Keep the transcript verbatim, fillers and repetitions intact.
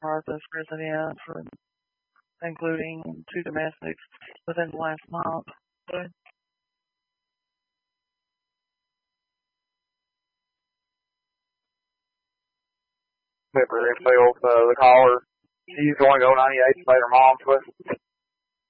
far as those residents, for, including two domestics within the last month. So, Pepper himself, uh, the caller. She's going to go ninety-eight to pay her mom's with.